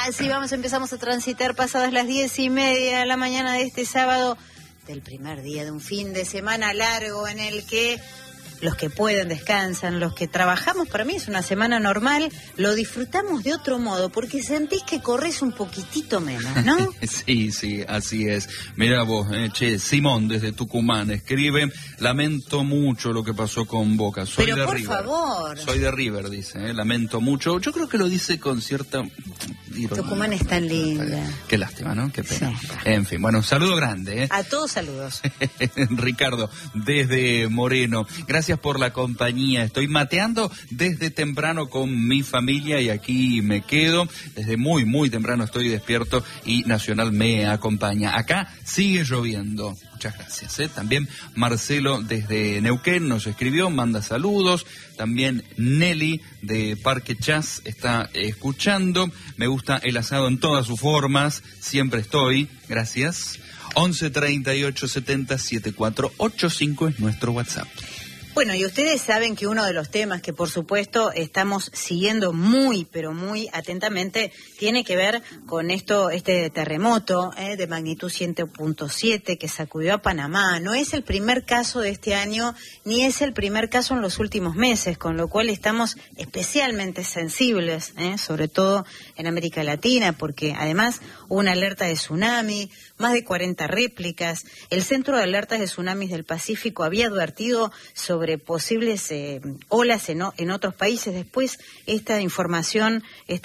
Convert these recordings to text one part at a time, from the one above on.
Así empezamos a transitar pasadas las 10:30 de la mañana de este sábado, del primer día de un fin de semana largo en el que los que pueden descansan, los que trabajamos, para mí es una semana normal, lo disfrutamos de otro modo, porque sentís que corres un poquitito menos, ¿no? Sí, así es. Mira vos, Simón desde Tucumán escribe: lamento mucho lo que pasó con Boca. Soy Pero de por River. favor. Soy de River, dice, lamento mucho. Yo creo que lo dice con cierta ironía. Tucumán es tan linda. Qué lástima, ¿no? Qué pena. Sí. En fin, bueno, un saludo grande. A todos saludos. Ricardo, desde Moreno. Gracias por la compañía. Estoy mateando desde temprano con mi familia y aquí me quedo. Desde muy temprano estoy despierto y Nacional me acompaña. Acá sigue lloviendo. Muchas gracias. También Marcelo desde Neuquén nos escribió, manda saludos. También Nelly de Parque Chas está escuchando. Me gusta el asado en todas sus formas. Siempre estoy. Gracias. 11 38 70 7485 es nuestro WhatsApp. Bueno, y ustedes saben que uno de los temas que por supuesto estamos siguiendo muy, pero muy atentamente, tiene que ver con este terremoto de magnitud 7.7 que sacudió a Panamá. No es el primer caso de este año, ni es el primer caso en los últimos meses, con lo cual estamos especialmente sensibles, sobre todo en América Latina, porque además hubo una alerta de tsunami, más de 40 réplicas. El Centro de Alertas de Tsunamis del Pacífico había advertido sobre posibles olas en otros países. Después esta información,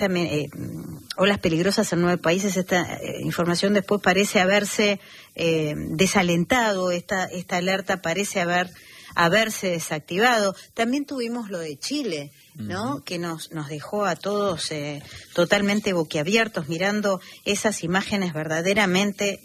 olas peligrosas en 9 países, esta información después parece haberse desalentado, esta alerta parece haberse desactivado. También tuvimos lo de Chile, ¿no? Que nos dejó a todos totalmente boquiabiertos mirando esas imágenes verdaderamente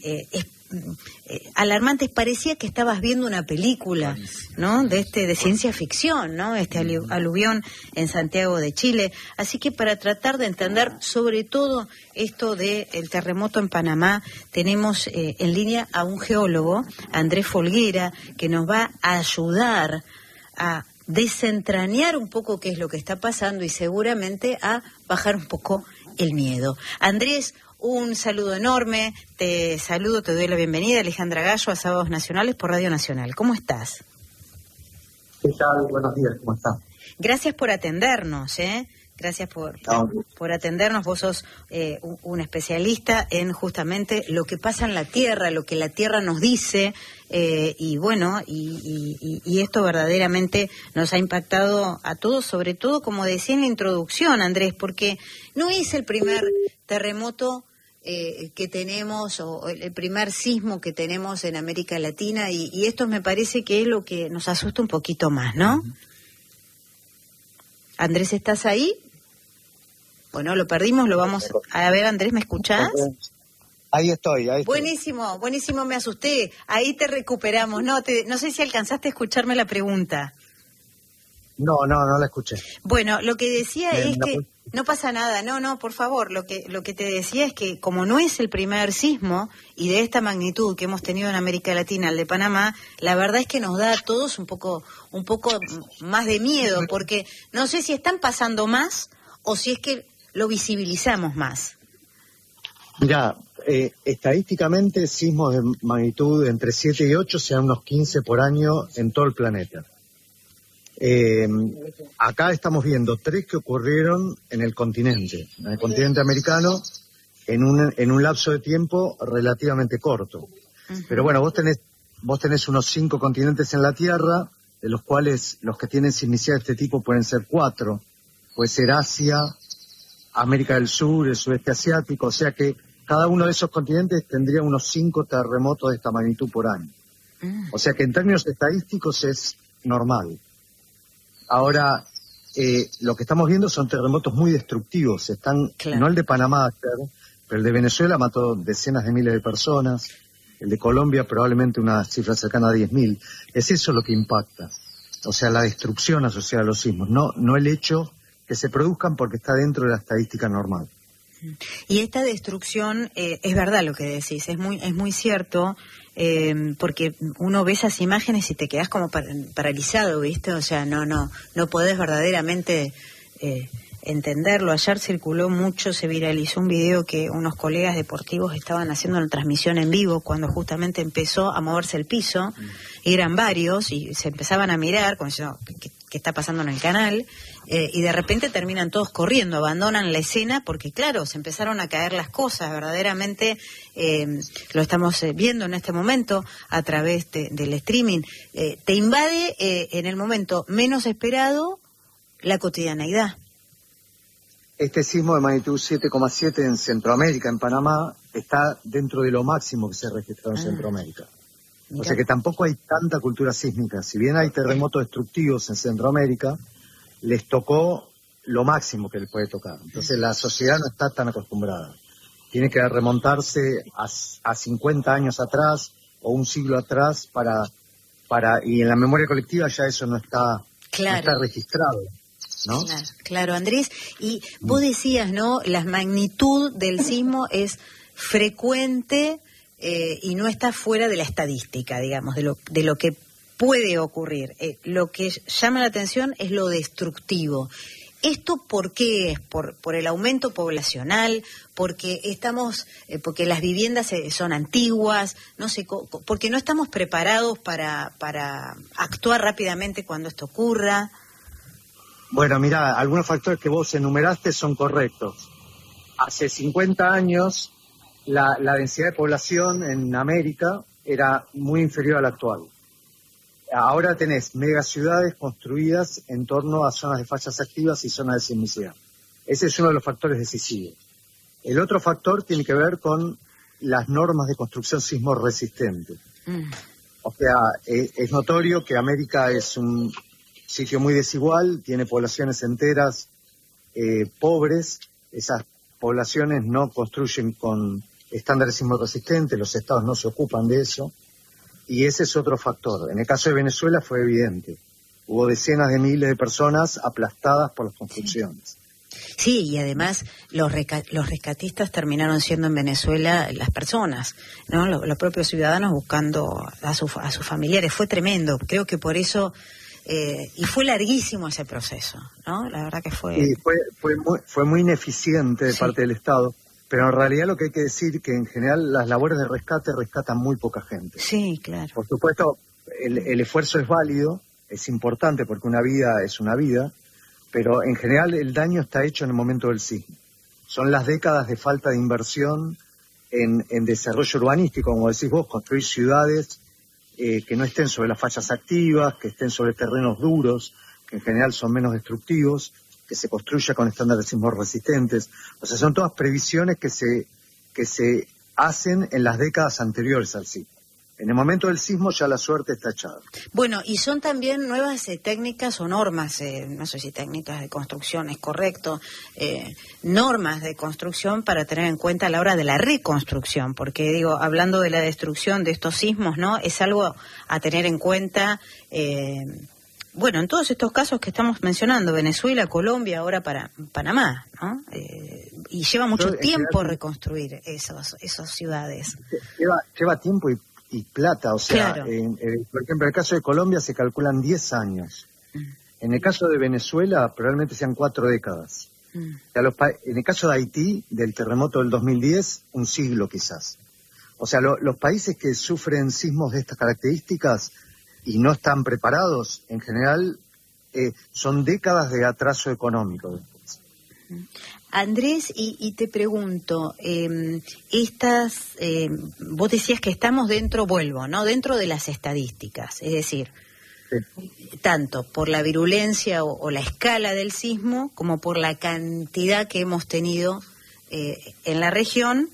alarmantes. Parecía que estabas viendo una película, ¿no? De ciencia ficción, ¿no? Aluvión en Santiago de Chile. Así que para tratar de entender sobre todo esto del terremoto en Panamá, tenemos en línea a un geólogo, Andrés Folguera, que nos va a ayudar a desentrañar un poco qué es lo que está pasando y seguramente a bajar un poco el miedo. Andrés, un saludo enorme, te doy la bienvenida, Alejandra Gallo, a Sábados Nacionales por Radio Nacional. ¿Cómo estás? ¿Qué tal? Buenos días, ¿cómo estás? Gracias por atendernos, Gracias por atendernos. Vos sos un especialista en justamente lo que pasa en la Tierra, lo que la Tierra nos dice, y bueno, y esto verdaderamente nos ha impactado a todos, sobre todo, como decía en la introducción, Andrés, porque no es el primer terremoto que tenemos, o el primer sismo que tenemos en América Latina, y esto me parece que es lo que nos asusta un poquito más, ¿no? Andrés, ¿estás ahí? Bueno, lo perdimos, lo vamos a ver. Andrés, ¿me escuchás? Ahí estoy. Buenísimo, me asusté. Ahí te recuperamos. No sé si alcanzaste a escucharme la pregunta. No la escuché. Bueno, lo que decía es que no pasa nada, no, por favor, lo que te decía es que como no es el primer sismo y de esta magnitud que hemos tenido en América Latina, el de Panamá, la verdad es que nos da a todos un poco más de miedo, porque no sé si están pasando más o si es que lo visibilizamos más. Mirá, estadísticamente sismos de magnitud entre 7 y 8 sean unos 15 por año en todo el planeta. Acá estamos viendo 3 que ocurrieron en el continente americano, en un lapso de tiempo relativamente corto. Uh-huh. Pero bueno, vos tenés unos 5 continentes en la Tierra, de los cuales los que tienen sismicidad de este tipo pueden ser 4, puede ser Asia, América del Sur, el sudeste asiático, o sea que cada uno de esos continentes tendría unos 5 terremotos de esta magnitud por año. O sea que en términos estadísticos es normal. Ahora, lo que estamos viendo son terremotos muy destructivos. Claro. No el de Panamá, claro, pero el de Venezuela mató decenas de miles de personas, el de Colombia probablemente una cifra cercana a 10.000. Es eso lo que impacta. O sea, la destrucción asociada a los sismos, no el hecho que se produzcan porque está dentro de la estadística normal. Y esta destrucción, es verdad lo que decís, es muy cierto, porque uno ve esas imágenes y te quedás como paralizado, ¿viste? O sea, no podés verdaderamente entenderlo. Ayer circuló mucho, se viralizó un video que unos colegas deportivos estaban haciendo una transmisión en vivo cuando justamente empezó a moverse el piso, y eran varios, y se empezaban a mirar, como diciendo, ¿qué está pasando en el canal? Y de repente terminan todos corriendo, abandonan la escena, porque claro, se empezaron a caer las cosas, verdaderamente lo estamos viendo en este momento a través del streaming. Te invade en el momento menos esperado la cotidianeidad. Este sismo de magnitud 7,7 en Centroamérica, en Panamá, está dentro de lo máximo que se registró en Centroamérica. Mira. O sea que tampoco hay tanta cultura sísmica. Si bien hay terremotos destructivos en Centroamérica, les tocó lo máximo que les puede tocar. Entonces la sociedad no está tan acostumbrada. Tiene que remontarse a 50 años atrás o un siglo atrás y en la memoria colectiva ya eso no está registrado, ¿no? Claro, Andrés. Y vos decías, ¿no? La magnitud del sismo es frecuente y no está fuera de la estadística, digamos, de lo que puede ocurrir. Lo que llama la atención es lo destructivo. ¿Esto por qué es? ¿Por el aumento poblacional? ¿Porque porque las viviendas son antiguas? No sé, porque no estamos preparados para actuar rápidamente cuando esto ocurra. Bueno, mira, algunos factores que vos enumeraste son correctos. Hace 50 años la densidad de población en América era muy inferior a la actual. Ahora tenés megaciudades construidas en torno a zonas de fallas activas y zonas de sismicidad. Ese es uno de los factores decisivos. El otro factor tiene que ver con las normas de construcción sismo resistente. O sea, es notorio que América es un sitio muy desigual, tiene poblaciones enteras pobres. Esas poblaciones no construyen con estándares sismo resistentes, los estados no se ocupan de eso. Y ese es otro factor. En el caso de Venezuela fue evidente. Hubo decenas de miles de personas aplastadas por las construcciones. Sí, y además los rescatistas terminaron siendo en Venezuela las personas, ¿no? Los propios ciudadanos buscando a sus familiares. Fue tremendo. Creo que por eso... y fue larguísimo ese proceso, ¿no? La verdad que fue... Sí, fue muy ineficiente de parte del Estado. Pero en realidad lo que hay que decir que en general las labores de rescate rescatan muy poca gente. Sí, claro. Por supuesto, el esfuerzo es válido, es importante porque una vida es una vida, pero en general el daño está hecho en el momento del sismo. Son las décadas de falta de inversión en desarrollo urbanístico, como decís vos, construir ciudades que no estén sobre las fallas activas, que estén sobre terrenos duros, que en general son menos destructivos, que se construya con estándares sismos resistentes. O sea, son todas previsiones que se hacen en las décadas anteriores al sismo. En el momento del sismo ya la suerte está echada. Bueno, y son también nuevas técnicas o normas, no sé si técnicas de construcción es correcto, normas de construcción para tener en cuenta a la hora de la reconstrucción, porque digo, hablando de la destrucción de estos sismos, ¿no? Es algo a tener en cuenta. Bueno, en todos estos casos que estamos mencionando, Venezuela, Colombia, ahora para Panamá, ¿no? Y lleva mucho tiempo reconstruir esas ciudades. Lleva tiempo y plata, o sea, claro. Por ejemplo, en el caso de Colombia se calculan 10 años. En el caso de Venezuela probablemente sean 4 décadas. O sea, en el caso de Haití, del terremoto del 2010, un siglo quizás. O sea, los países que sufren sismos de estas características y no están preparados, en general, son décadas de atraso económico. Andrés, y te pregunto, vos decías que estamos vuelvo, ¿no? Dentro de las estadísticas, es decir, tanto por la virulencia o la escala del sismo, como por la cantidad que hemos tenido en la región,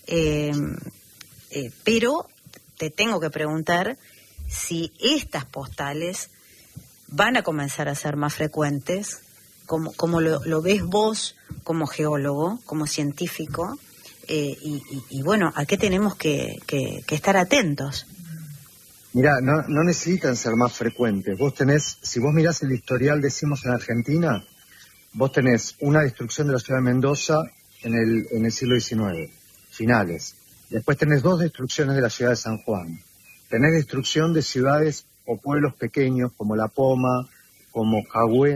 pero te tengo que preguntar si estas postales van a comenzar a ser más frecuentes, como lo ves vos como geólogo, como científico, y bueno, ¿a qué tenemos que estar atentos? Mira, no necesitan ser más frecuentes. Si vos mirás el historial de sismos en Argentina, vos tenés una destrucción de la ciudad de Mendoza en el siglo XIX, finales. Después tenés 2 destrucciones de la ciudad de San Juan. Tenés destrucción de ciudades o pueblos pequeños como La Poma, como Cahué,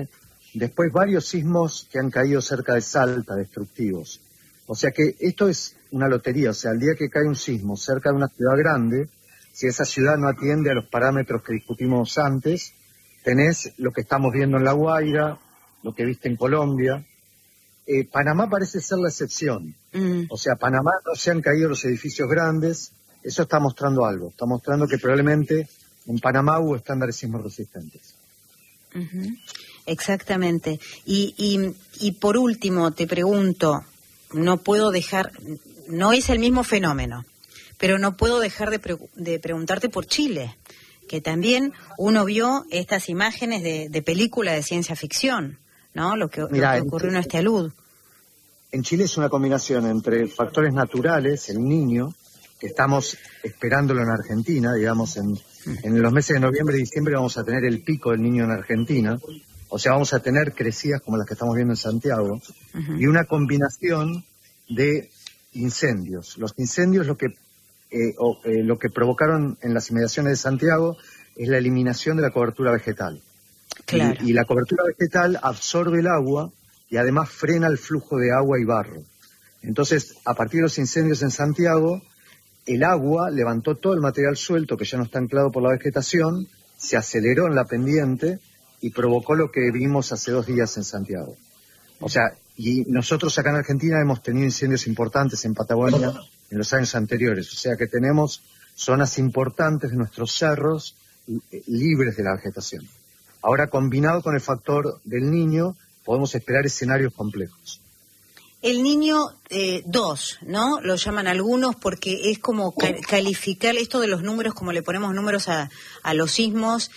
después varios sismos que han caído cerca de Salta, destructivos. O sea que esto es una lotería, o sea, el día que cae un sismo cerca de una ciudad grande, si esa ciudad no atiende a los parámetros que discutimos antes, tenés lo que estamos viendo en La Guaira, lo que viste en Colombia. Panamá parece ser la excepción. O sea, Panamá no se han caído los edificios grandes, eso está mostrando algo, está mostrando que probablemente en Panamá hubo estándares sismos resistentes. Exactamente. Y por último, te pregunto, no puedo dejar, no es el mismo fenómeno, pero no puedo dejar de preguntarte por Chile, que también uno vio estas imágenes de película de ciencia ficción, ¿no? Lo que ocurrió en este alud. En Chile es una combinación entre factores naturales, el niño, que estamos esperándolo en Argentina, digamos, en los meses de noviembre y diciembre vamos a tener el pico del niño en Argentina, o sea, vamos a tener crecidas como las que estamos viendo en Santiago, y una combinación de incendios. Los incendios lo que provocaron en las inmediaciones de Santiago es la eliminación de la cobertura vegetal. Claro. Y la cobertura vegetal absorbe el agua y además frena el flujo de agua y barro. Entonces, a partir de los incendios en Santiago, el agua levantó todo el material suelto que ya no está anclado por la vegetación, se aceleró en la pendiente y provocó lo que vimos hace 2 días en Santiago. O sea, y nosotros acá en Argentina hemos tenido incendios importantes en Patagonia en los años anteriores. O sea que tenemos zonas importantes de nuestros cerros libres de la vegetación. Ahora, combinado con el factor del niño, podemos esperar escenarios complejos. El niño 2, ¿no? Lo llaman algunos porque es como calificar esto de los números, como le ponemos números a los sismos,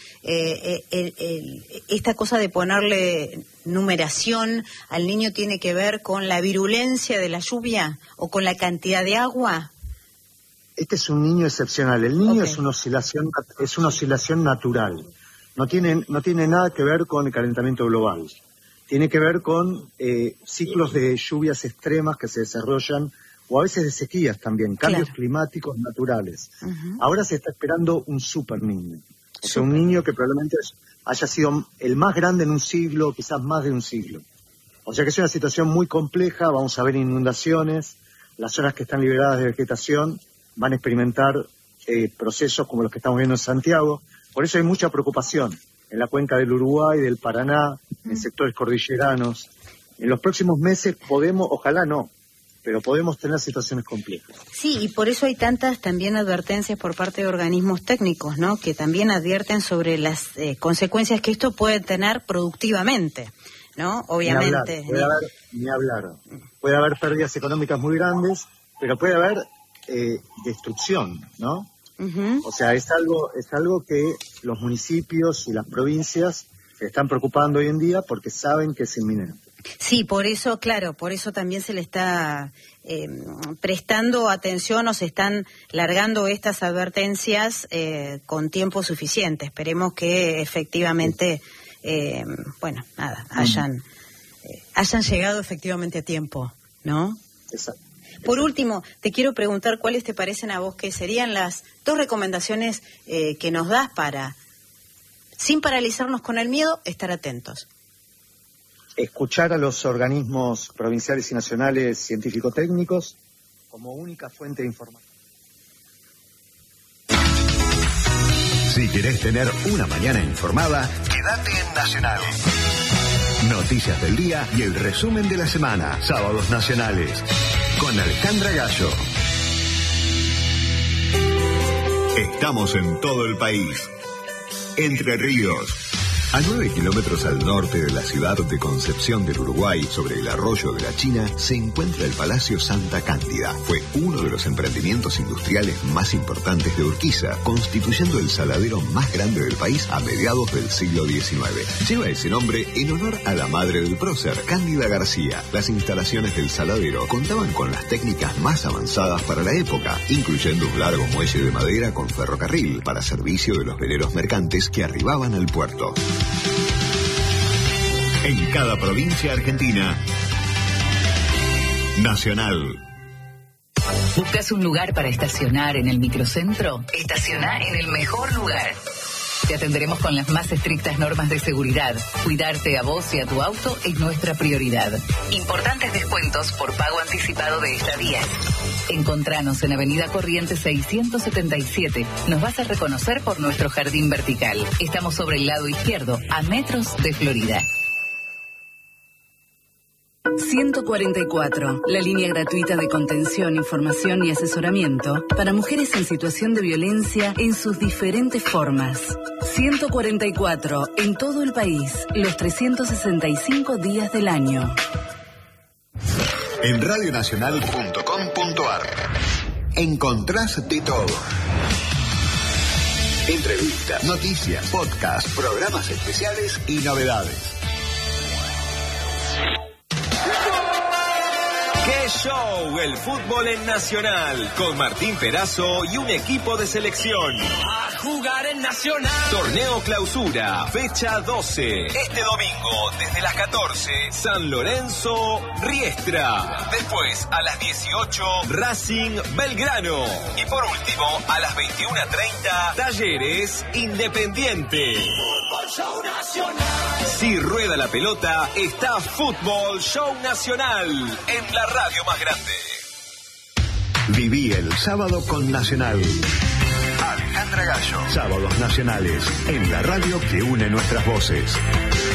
esta cosa de ponerle numeración al niño tiene que ver con la virulencia de la lluvia o con la cantidad de agua. Este es un niño excepcional. El niño es una oscilación natural. No tiene nada que ver con el calentamiento global. Tiene que ver con ciclos de lluvias extremas que se desarrollan, o a veces de sequías también, cambios climáticos naturales. Ahora se está esperando un super niño. O sea, un niño que probablemente haya sido el más grande en un siglo, quizás más de un siglo. O sea que es una situación muy compleja, vamos a ver inundaciones, las zonas que están liberadas de vegetación van a experimentar procesos como los que estamos viendo en Santiago. Por eso hay mucha preocupación en la cuenca del Uruguay, del Paraná, en sectores cordilleranos. En los próximos meses ojalá no, pero podemos tener situaciones complejas. Sí, y por eso hay tantas también advertencias por parte de organismos técnicos, ¿no? Que también advierten sobre las consecuencias que esto puede tener productivamente, ¿no? Obviamente. Ni hablar. Puede haber pérdidas económicas muy grandes, pero puede haber destrucción, ¿no? O sea, es algo que los municipios y las provincias se están preocupando hoy en día porque saben que es inminente. Sí, por eso también se le está prestando atención o se están largando estas advertencias con tiempo suficiente. Esperemos que efectivamente, hayan llegado efectivamente a tiempo, ¿no? Exacto. Por último, te quiero preguntar cuáles te parecen a vos que serían las 2 recomendaciones que nos das para, sin paralizarnos con el miedo, estar atentos. Escuchar a los organismos provinciales y nacionales científico-técnicos como única fuente de información. Si querés tener una mañana informada, quédate en Nacional. Noticias del día y el resumen de la semana. Sábados nacionales. Con Alejandra Gallo. Estamos en todo el país. Entre Ríos. A 9 kilómetros al norte de la ciudad de Concepción del Uruguay, sobre el arroyo de la China, se encuentra el Palacio Santa Cándida. Fue uno de los emprendimientos industriales más importantes de Urquiza, constituyendo el saladero más grande del país a mediados del siglo XIX. Lleva ese nombre en honor a la madre del prócer, Cándida García. Las instalaciones del saladero contaban con las técnicas más avanzadas para la época, incluyendo un largo muelle de madera con ferrocarril para servicio de los veleros mercantes que arribaban al puerto. En cada provincia argentina, Nacional. ¿Buscas un lugar para estacionar en el microcentro? Estaciona en el mejor lugar. Te atenderemos con las más estrictas normas de seguridad. Cuidarte a vos y a tu auto es nuestra prioridad. Importantes descuentos por pago anticipado de estadías. Encontranos en Avenida Corrientes 677. Nos vas a reconocer por nuestro jardín vertical. Estamos sobre el lado izquierdo, a metros de Florida. 144, la línea gratuita de contención, información y asesoramiento para mujeres en situación de violencia en sus diferentes formas. 144, en todo el país, los 365 días del año. En radionacional.com.ar encontrás de todo. Entrevistas, noticias, podcasts, programas especiales y novedades. ¡Qué show! El fútbol en Nacional, con Martín Perazo y un equipo de selección. ¡A jugar en Nacional! Torneo Clausura, fecha 12. Este domingo, desde las 14, San Lorenzo, Riestra. Después, a las 18, Racing, Belgrano. Y por último, a las 21:30, Talleres, Independiente. Fútbol Show Nacional. Si rueda la pelota, está Fútbol Show Nacional en la radio más grande. Viví el sábado con Nacional. Alejandra Gallo. Sábados nacionales en la radio que une nuestras voces.